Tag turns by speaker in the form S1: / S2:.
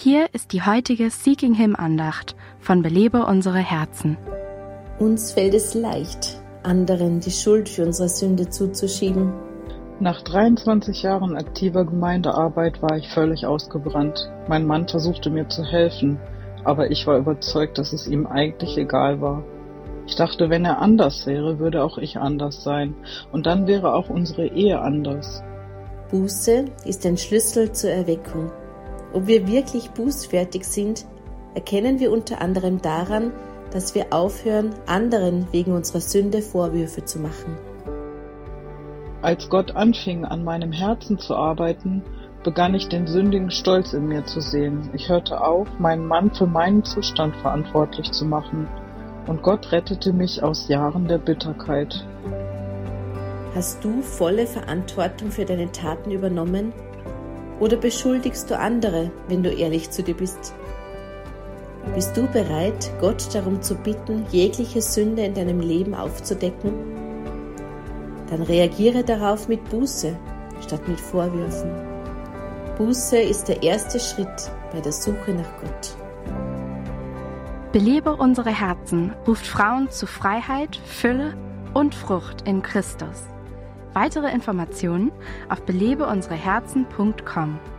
S1: Hier ist die heutige Seeking Him Andacht von Belebe unsere Herzen.
S2: Uns fällt es leicht, anderen die Schuld für unsere Sünde zuzuschieben.
S3: Nach 23 Jahren aktiver Gemeindearbeit war ich völlig ausgebrannt. Mein Mann versuchte mir zu helfen, aber ich war überzeugt, dass es ihm eigentlich egal war. Ich dachte, wenn er anders wäre, würde auch ich anders sein und dann wäre auch unsere Ehe anders.
S2: Buße ist ein Schlüssel zur Erweckung. Ob wir wirklich bußfertig sind, erkennen wir unter anderem daran, dass wir aufhören, anderen wegen unserer Sünde Vorwürfe zu machen.
S3: Als Gott anfing, an meinem Herzen zu arbeiten, begann ich den sündigen Stolz in mir zu sehen. Ich hörte auf, meinen Mann für meinen Zustand verantwortlich zu machen. Und Gott rettete mich aus Jahren der Bitterkeit.
S2: Hast du volle Verantwortung für deine Taten übernommen? Oder beschuldigst du andere, wenn du ehrlich zu dir bist? Bist du bereit, Gott darum zu bitten, jegliche Sünde in deinem Leben aufzudecken? Dann reagiere darauf mit Buße, statt mit Vorwürfen. Buße ist der erste Schritt bei der Suche nach Gott.
S1: Belebe unsere Herzen ruft Frauen zu Freiheit, Fülle und Frucht in Christus. Weitere Informationen auf belebeunsereherzen.com.